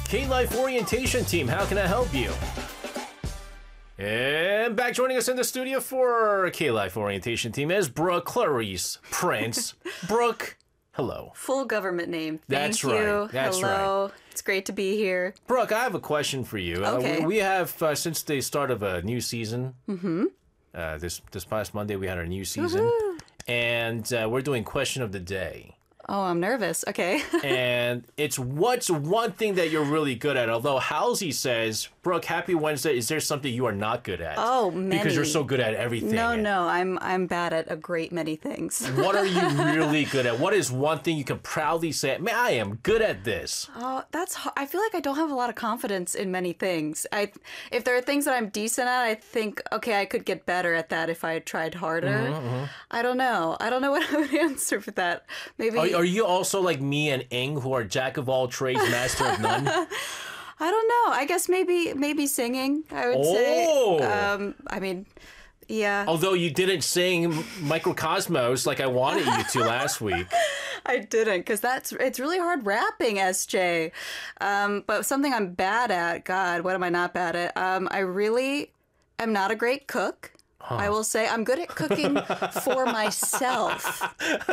K-Life Orientation Team, how can I help you? And back joining us in the studio for K-Life Orientation Team is Brooke Clarice Prince. Brooke, hello. Full government name. That's Thank you. right. That's hello. right. It's great to be here. Brooke, I have a question for you. Okay. We have, since the start of a new season, this past Monday we had our new season, Woohoo. and we're doing Question of the Day. Oh, I'm nervous. Okay. And it's what's one thing that you're really good at? Although Halsey says, Brooke, happy Wednesday. Is there something you are not good at? Oh, many. Because you're so good at everything. No, I'm bad at a great many things. What are you really good at? What is one thing you can proudly say, man, I am good at this? Oh, I feel like I don't have a lot of confidence in many things. If there are things that I'm decent at, I think, okay, I could get better at that if I tried harder. I don't know. I don't know what I would answer for that. Maybe. Are you also like me and Ing, who are jack of all trades, master of none? I don't know. I guess maybe singing, I would say. I mean, yeah. Although you didn't sing Microcosmos like I wanted you to last week. I didn't, because it's really hard rapping, SJ. But something I'm bad at, God, what am I not bad at? I really am not a great cook. I will say I'm good at cooking for myself.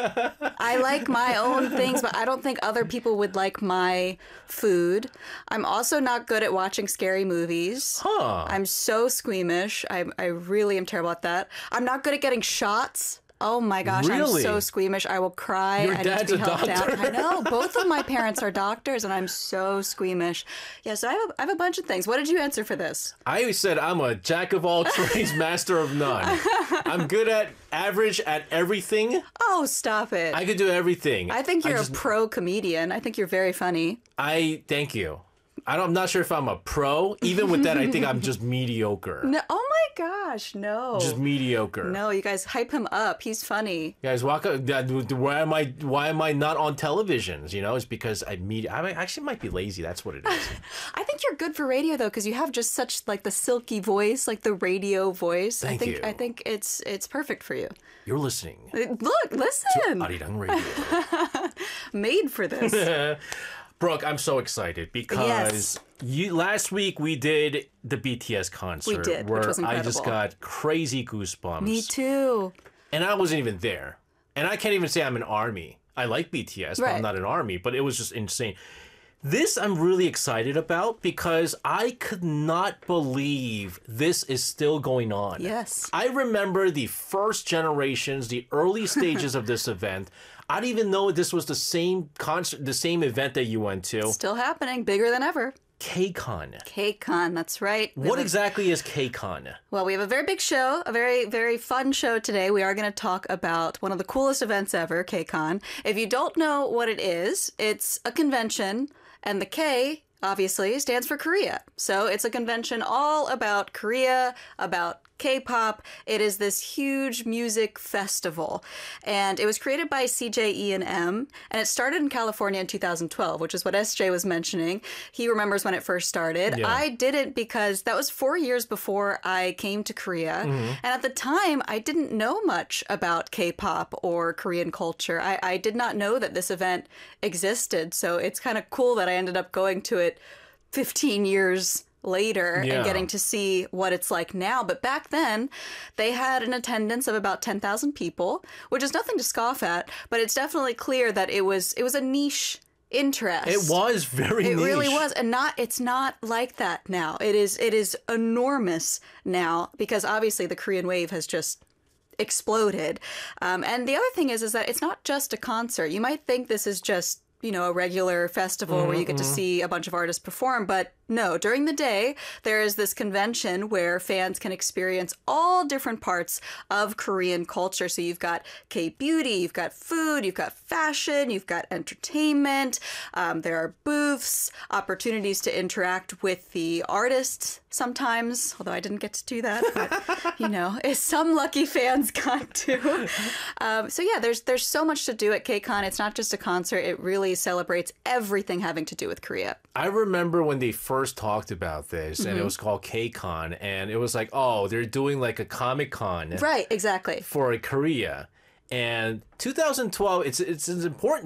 I like my own things, but I don't think other people would like my food. I'm also not good at watching scary movies. I'm so squeamish. I really am terrible at that. I'm not good at getting shots. Oh my gosh, Really? I'm so squeamish. I will cry. Your I need to dad's be a helped doctor. out. I know. Both of my parents are doctors, and I'm so squeamish. Yeah, so I have a bunch of things. What did you answer for this? I said I'm a jack of all trades, master of none. I'm good at average at everything. Oh, stop it. I could do everything. I think you're a pro comedian. I think you're very funny. Thank you. I'm not sure if I'm a pro. Even with that, I think I'm just mediocre. No, oh my gosh, no. Just mediocre. No, you guys hype him up. He's funny. Guys, why am I not on televisions? You know, it's because I actually might be lazy. That's what it is. I think you're good for radio though, because you have just such like the silky voice, like the radio voice. Thank you. I think it's perfect for you. You're listening Look, listen. Arirang Radio. Made for this. Brooke, I'm so excited because last week we did the BTS concert. We did, where which was incredible. I just got crazy goosebumps. Me too. And I wasn't even there. And I can't even say I'm an ARMY. I like BTS, but I'm not an ARMY. But it was just insane. This I'm really excited about because I could not believe this is still going on. Yes. I remember the first generations, the early stages of this event. I didn't even know this was the same concert, the same event that you went to. Still happening, bigger than ever. KCON. KCON, that's right. What exactly is KCON? Well, we have a very big show, a very, very fun show today. We are going to talk about one of the coolest events ever, KCON. If you don't know what it is, it's a convention, and the K, obviously, stands for Korea. So it's a convention all about Korea, about K-pop. It is this huge music festival, and it was created by CJE&M, and it started in California in 2012, which is what SJ was mentioning. He remembers when it first started. Yeah. I didn't, because that was 4 years before I came to Korea, and at the time I didn't know much about K-pop or Korean culture. I did not know that this event existed, so it's kind of cool that I ended up going to it 15 years later and getting to see what it's like now. But back then, they had an attendance of about 10,000 people, which is nothing to scoff at, but it's definitely clear that it was a niche interest. It was very niche. It really was, and it's not like that now. It is enormous now, because obviously the Korean wave has just exploded. And the other thing is that it's not just a concert. You might think this is just, you know, a regular festival where you get to see a bunch of artists perform, but no, during the day, there is this convention where fans can experience all different parts of Korean culture. So you've got K-beauty, you've got food, you've got fashion, you've got entertainment. There are booths, opportunities to interact with the artists sometimes, although I didn't get to do that, but, you know, some lucky fans got to. So yeah, there's so much to do at KCON. It's not just a concert. It really celebrates everything having to do with Korea. I remember when they first talked about this, and it was called KCON, and it was like, oh, they're doing like a Comic-Con. Right, exactly. For Korea. And 2012, it's important